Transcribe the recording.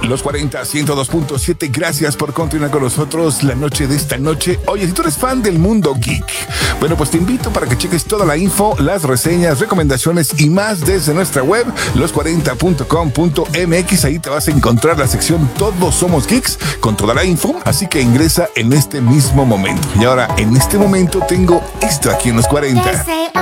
Los 40, 102.7, gracias por continuar con nosotros la noche de esta noche. Oye, si tú eres fan del mundo geek, bueno, pues te invito para que cheques toda la info, las reseñas, recomendaciones y más desde nuestra web, los40.com.mx. Ahí te vas a encontrar la sección Todos Somos Geeks con toda la info, así que ingresa en este mismo momento. Y ahora, en este momento, tengo esto aquí en Los 40.